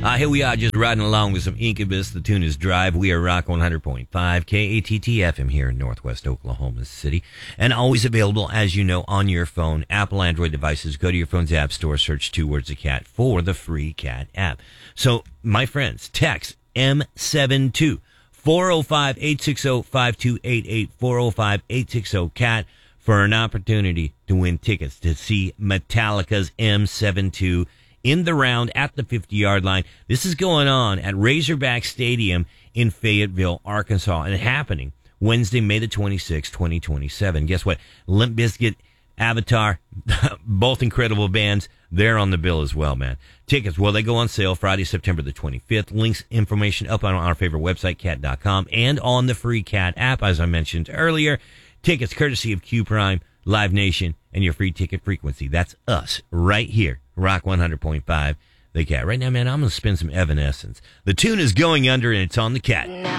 Here we are just riding along with some Incubus. The tune is Drive. We are Rock 100.5 KATT-FM here in Northwest Oklahoma City. And always available, as you know, on your phone, Apple, Android devices. Go to your phone's app store, search 2 words of cat for the free cat app. So, my friends, text M72 405-860-5288 405-860-CAT for an opportunity to win tickets to see Metallica's M72 in the round at the 50-yard line. This is going on at Razorback Stadium in Fayetteville, Arkansas, and happening Wednesday, May the 26th, 2027. Guess what? Limp Bizkit, Avatar, both incredible bands. They're on the bill as well, man. Tickets, well, they go on sale Friday, September the 25th. Links, information up on our favorite website, cat.com, and on the free Cat app, as I mentioned earlier. Tickets courtesy of Q Prime, Live Nation, and your free ticket frequency. That's us right here, Rock 100.5, the Cat. Right now, man, I'm going to spin some Evanescence. The tune is Going Under, and it's on the Cat.